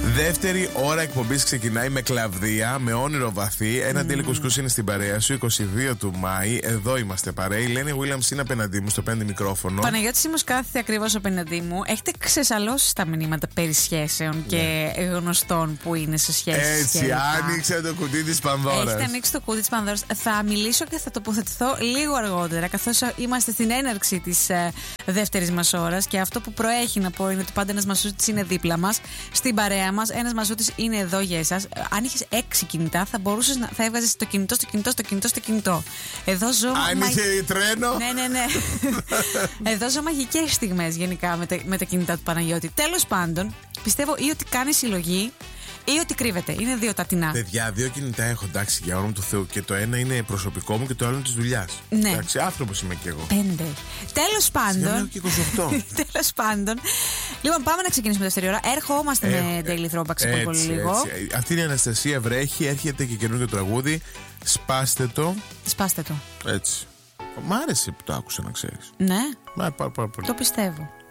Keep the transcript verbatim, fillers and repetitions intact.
Δεύτερη ώρα εκπομπής ξεκινάει με κλαβδία, με όνειρο βαθύ. Ένα mm. τέλειο κουσκούς είναι στην παρέα σου, είκοσι δύο του Μάη. Εδώ είμαστε παρέα. Η Λένη Williams είναι απέναντί μου στο πέντε μικρόφωνο. Παναγιώτης Σίμος κάθεται ακριβώς απέναντί μου. Έχετε ξεσαλώσει τα μηνύματα περί σχέσεων και yeah. γνωστών που είναι σε σχέσεις. Έτσι, άνοιξε το κουτί της Πανδώρας. Έχετε ανοίξει το κουτί της Πανδώρας. Θα μιλήσω και θα τοποθετηθώ λίγο αργότερα, καθώς είμαστε στην έναρξη της ε, δεύτερης μας ώρας. Και αυτό που προέχει να πω είναι ότι πάντα ένας μασούτης είναι δίπλα μας, στην παρέα μας. Ένας μασούτης είναι εδώ για εσάς. Αν είχες έξι κινητά, θα μπορούσες να θα έβγαζες το κινητό, στο κινητό, στο κινητό, στο κινητό. Εδώ ζω. Αν μα... είχε τρένο. Ναι, ναι, ναι. Εδώ ζω μαγικές στιγμές γενικά με τα, με τα κινητά του Παναγιώτη. Τέλος πάντων, πιστεύω ή ότι κάνει συλλογή ή ότι κρύβεται. Είναι δύο τα τεινά. Παιδιά, δύο κινητά έχω, εντάξει, για όνομα του Θεού. Και το ένα είναι προσωπικό μου και το άλλο είναι της δουλειάς. Ναι. Εντάξει, άνθρωπος είμαι κι εγώ. Πέντε. Τέλος πάντων. Έχω και είκοσι οκτώ. Τέλος πάντων. Λοιπόν, πάμε να ξεκινήσουμε δεύτερη ώρα. Ερχόμαστε ε, με Daily Throwback σε πολύ λίγο. Έτσι. Αυτή είναι η Αναστασία, βρέχει, έρχεται και καινούργιο τραγούδι. Σπάστε το. Σπάστε το. Έτσι. Μ' άρεσε που το άκουσα, να ξέρεις. Ναι. Μα, πα, πα, πα, το πιστεύω.